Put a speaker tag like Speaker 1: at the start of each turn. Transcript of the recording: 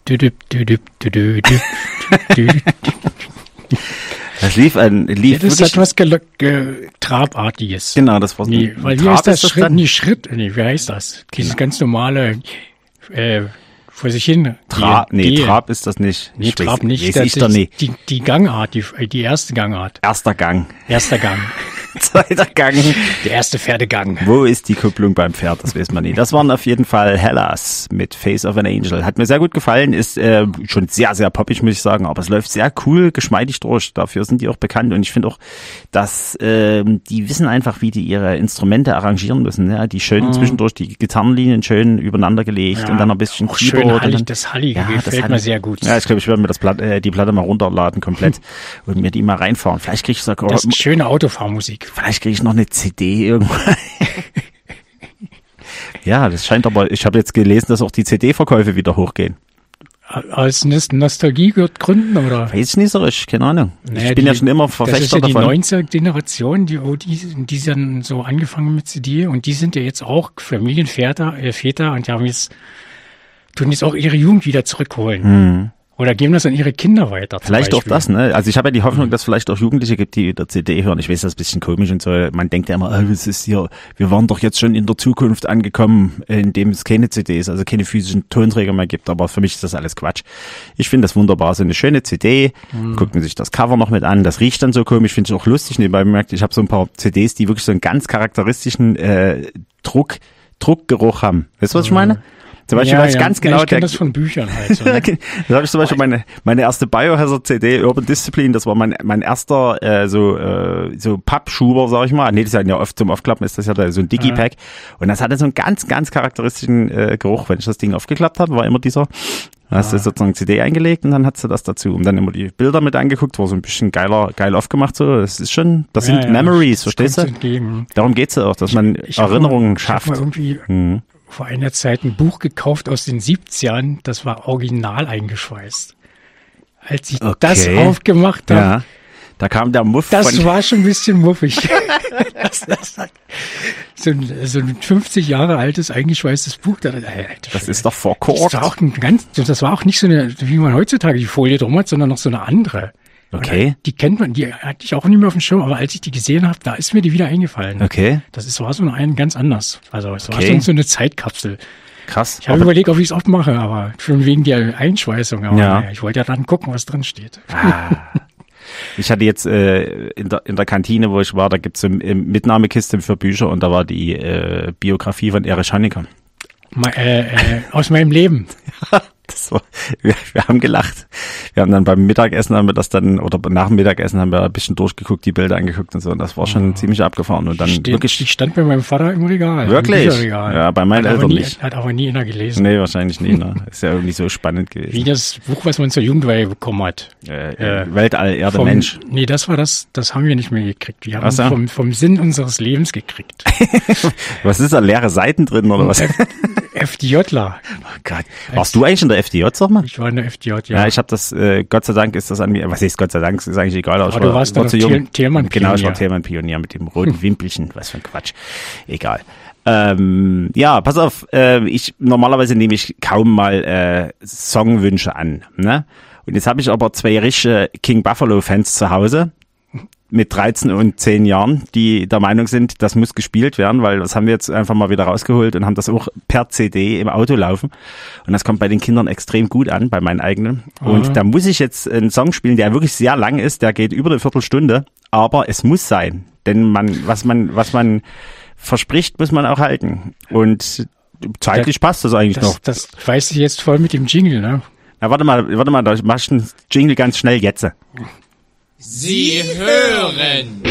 Speaker 1: Das lief
Speaker 2: das ist etwas Trabartiges.
Speaker 1: Genau, das war so.
Speaker 2: Nee, weil hier ist das Schritt. Nee, wie heißt das? Dieses ganz normale, vor sich hin.
Speaker 1: Trab ist das nicht.
Speaker 2: Nee, Trab nicht.
Speaker 1: Das ist
Speaker 2: die Gangart, die erste Gangart.
Speaker 1: Erster Gang.
Speaker 2: Zweiter Gang. Der erste Pferdegang.
Speaker 1: Wo ist die Kupplung beim Pferd? Das weiß man nicht. Das waren auf jeden Fall Hellas mit Face of an Angel. Hat mir sehr gut gefallen. Ist schon sehr, sehr poppig, muss ich sagen. Aber es läuft sehr cool, geschmeidig durch. Dafür sind die auch bekannt. Und ich finde auch, dass die wissen einfach, wie die ihre Instrumente arrangieren müssen. Ja? Die schön zwischendurch, die Gitarrenlinien schön übereinander gelegt und dann ein bisschen
Speaker 2: Keyboard. Das Hallige gefällt mir sehr gut.
Speaker 1: Ja, ich glaube, ich werde mir die Platte mal runterladen komplett und mir die mal reinfahren. Vielleicht kriege ich sogar...
Speaker 2: Das ist schöne Autofahrmusik.
Speaker 1: Vielleicht kriege ich noch eine CD irgendwann. Ja, das scheint aber, ich habe jetzt gelesen, dass auch die CD-Verkäufe wieder hochgehen.
Speaker 2: Aus Nostalgiegründen, oder?
Speaker 1: Weiß ich nicht so richtig, keine Ahnung. Ich bin ja schon immer Verfechter davon.
Speaker 2: Das ist ja die 90er-Generation, die dann so angefangen mit CD und die sind ja jetzt auch Familienväter und tun jetzt auch ihre Jugend wieder zurückholen. Oder geben das an ihre Kinder weiter.
Speaker 1: Vielleicht auch das, ne? Also ich habe ja die Hoffnung, dass es vielleicht auch Jugendliche gibt, die wieder CD hören. Ich weiß, das ist ein bisschen komisch und so. Man denkt ja immer, was ist hier? Wir waren doch jetzt schon in der Zukunft angekommen, in dem es keine CDs, also keine physischen Tonträger mehr gibt. Aber für mich ist das alles Quatsch. Ich finde das wunderbar. So eine schöne CD. Guckt man sich das Cover noch mit an. Das riecht dann so komisch. Finde ich auch lustig. Nebenbei bemerkt, ich habe so ein paar CDs, die wirklich so einen ganz charakteristischen Druckgeruch haben. Weißt du, was ich meine? Zum Beispiel weiß ich ganz genau.
Speaker 2: Ich kenne das von Büchern halt. So, ne?
Speaker 1: Da habe ich zum Beispiel meine erste Biohazard-CD, Urban Discipline, das war mein erster so Pappschuber, sag ich mal. Nee, das ist ja oft zum Aufklappen, ist das ja so ein Digipack. Und das hatte so einen ganz, ganz charakteristischen Geruch. Wenn ich das Ding aufgeklappt habe, war immer dieser, hast du sozusagen CD eingelegt und dann hast du das dazu. Und dann immer die Bilder mit angeguckt, war so ein bisschen geil aufgemacht. So. Das ist schon, das sind Memories, verstehst du? Darum geht's ja auch, dass man Erinnerungen schafft.
Speaker 2: Ich hab mal irgendwie vor einer Zeit ein Buch gekauft aus den 70ern, das war original eingeschweißt. Als ich das aufgemacht habe. Ja,
Speaker 1: da kam der Muff.
Speaker 2: Das war schon ein bisschen muffig. So ein 50 Jahre altes eingeschweißtes Buch.
Speaker 1: Das ist doch verkorkt.
Speaker 2: Das war auch nicht so eine, wie man heutzutage die Folie drum hat, sondern noch so eine andere.
Speaker 1: Okay.
Speaker 2: Die kennt man, die hatte ich auch nicht mehr auf dem Schirm, aber als ich die gesehen habe, da ist mir die wieder eingefallen.
Speaker 1: Okay.
Speaker 2: War so ganz anders. Also es war schon so eine Zeitkapsel.
Speaker 1: Krass.
Speaker 2: Ich habe überlegt, ob ich es oft mache, aber schon wegen der Einschweißung. Aber ich wollte ja dann gucken, was drin steht.
Speaker 1: Ich hatte jetzt in der Kantine, wo ich war, da gibt's eine Mitnahmekiste für Bücher und da war die Biografie von Erich Honecker.
Speaker 2: Aus meinem Leben.
Speaker 1: Wir haben gelacht. Wir haben dann beim Mittagessen oder nach dem Mittagessen haben wir ein bisschen durchgeguckt, die Bilder angeguckt und so. Und das war schon ziemlich abgefahren. Und dann
Speaker 2: wirklich. Die stand bei meinem Vater im Regal.
Speaker 1: Wirklich? Ja, bei meinen Eltern nicht.
Speaker 2: Hat aber nie einer gelesen.
Speaker 1: Nee, wahrscheinlich nie. Ne? Ist ja irgendwie so spannend gewesen.
Speaker 2: Wie das Buch, was man zur Jugendweihe bekommen hat.
Speaker 1: Weltall, Erde, Mensch.
Speaker 2: Nee, das haben wir nicht mehr gekriegt. Wir haben vom Sinn unseres Lebens gekriegt.
Speaker 1: Was ist da, leere Seiten drin oder was?
Speaker 2: FDJler.
Speaker 1: Oh Gott. Warst du eigentlich in der FDJ, sag mal?
Speaker 2: Ich war in der FDJ, ja.
Speaker 1: Ja, ich habe das, Gott sei Dank ist das an mir, was heißt Gott sei Dank, ist eigentlich egal.
Speaker 2: Aber du warst doch Thälmann-Pionier.
Speaker 1: Genau, ich war Thälmann-Pionier mit dem roten Wimpelchen, was für ein Quatsch. Egal. Pass auf, normalerweise nehme ich kaum mal Songwünsche an, ne? Und jetzt habe ich aber 2 richtige King Buffalo-Fans zu Hause. Mit 13 und 10 Jahren, die der Meinung sind, das muss gespielt werden, weil das haben wir jetzt einfach mal wieder rausgeholt und haben das auch per CD im Auto laufen. Und das kommt bei den Kindern extrem gut an, bei meinen eigenen. Und da muss ich jetzt einen Song spielen, der wirklich sehr lang ist, der geht über eine Viertelstunde, aber es muss sein. Denn was man verspricht, muss man auch halten. Und zeitlich passt das eigentlich noch.
Speaker 2: Das weiß ich jetzt voll mit dem Jingle, ne?
Speaker 1: Ja, warte mal, da mach ich den Jingle ganz schnell jetzt.
Speaker 3: Sie hören